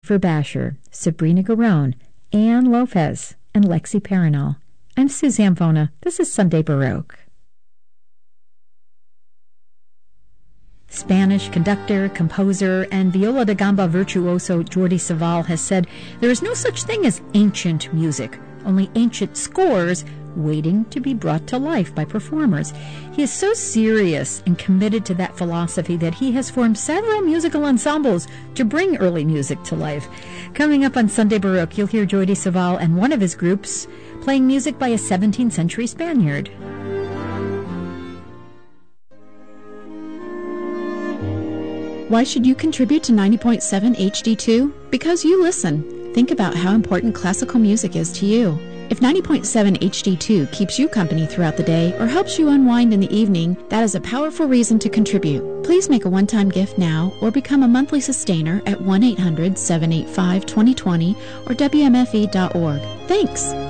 Christopher Basher, Sabrina Garone, Ann Lopez, and Lexi Paranol. I'm Suzanne Vona. This is Sunday Baroque. Spanish conductor, composer, and viola da gamba virtuoso Jordi Savall has said there is no such thing as ancient music, only ancient scores waiting to be brought to life by performers. He is so serious and committed to that philosophy that he has formed several musical ensembles to bring early music to life. Coming up on Sunday Baroque, you'll hear Jordi Savall and one of his groups playing music by a 17th century Spaniard. Why should you contribute to 90.7 HD2? Because you listen. Think about how important classical music is to you. If 90.7 HD2 keeps you company throughout the day or helps you unwind in the evening, that is a powerful reason to contribute. Please make a one-time gift now or become a monthly sustainer at 1-800-785-2020 or WMFE.org. Thanks!